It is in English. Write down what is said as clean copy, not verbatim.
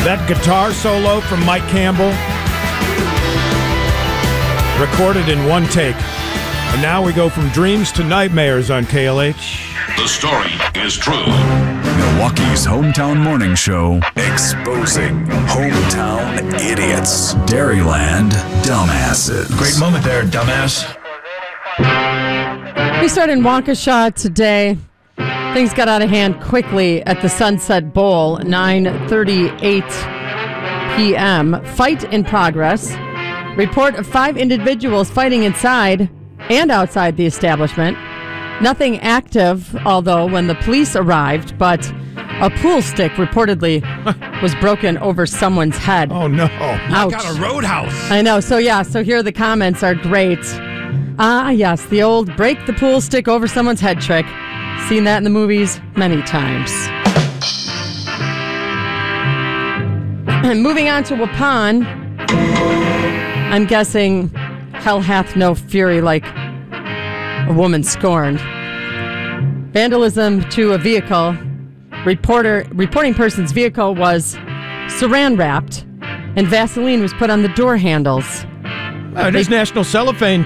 That guitar solo from Mike Campbell, recorded in one take. And now we go from dreams to nightmares on KLH. The story is true. Milwaukee's hometown morning show, exposing hometown idiots. Dairyland Dumbasses. Great moment there, dumbass. We started in Waukesha today. Things got out of hand quickly at the Sunset Bowl, 9:38 p.m. Fight in progress. Report of 5 individuals fighting inside and outside the establishment. Nothing active, although, when the police arrived, but a pool stick reportedly was broken over someone's head. Oh, no. Ouch. Got a roadhouse. I know. So here the comments are great. Yes, the old break the pool stick over someone's head trick. Seen that in the movies many times. And moving on to Waupun, I'm guessing hell hath no fury like a woman scorned. Vandalism to a vehicle. Reporting person's vehicle was saran wrapped and Vaseline was put on the door handles. It is National Cellophane